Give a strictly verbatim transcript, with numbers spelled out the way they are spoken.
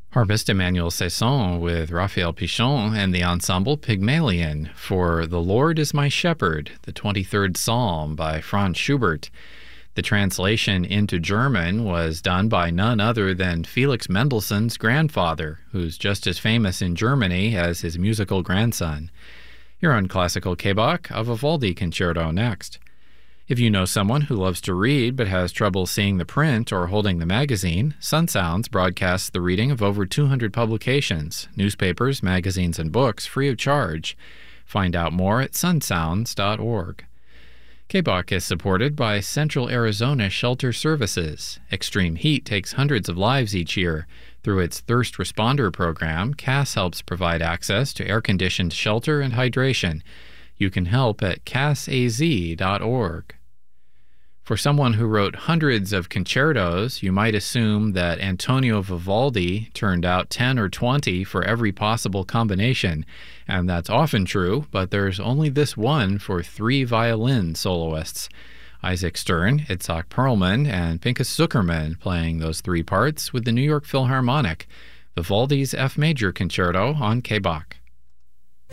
Harpist Emmanuel Saison with Raphael Pichon and the ensemble Pygmalion for The Lord is My Shepherd, the twenty-third Psalm by Franz Schubert. The translation into German was done by none other than Felix Mendelssohn's grandfather, who's just as famous in Germany as his musical grandson. You're on Classical K-Bach, a Vivaldi concerto next. If you know someone who loves to read but has trouble seeing the print or holding the magazine, Sun Sounds broadcasts the reading of over two hundred publications, newspapers, magazines, and books free of charge. Find out more at sun sounds dot org. K-Bach is supported by Central Arizona Shelter Services. Extreme heat takes hundreds of lives each year. Through its Thirst Responder program, C A S helps provide access to air-conditioned shelter and hydration. You can help at cas a z dot org. For someone who wrote hundreds of concertos, you might assume that Antonio Vivaldi turned out ten or twenty for every possible combination, and that's often true, but there's only this one for three violin soloists. Isaac Stern, Itzhak Perlman, and Pinchas Zuckerman playing those three parts with the New York Philharmonic. Vivaldi's F Major Concerto on K-Bach.